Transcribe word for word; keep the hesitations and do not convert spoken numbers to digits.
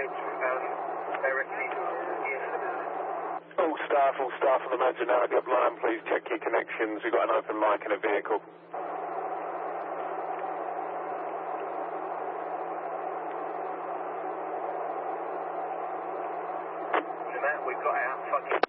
um, directly in. All staff, all staff on the Imaginary line, please check your connections. We've got an open mic in a vehicle. Matt, we've got our fucking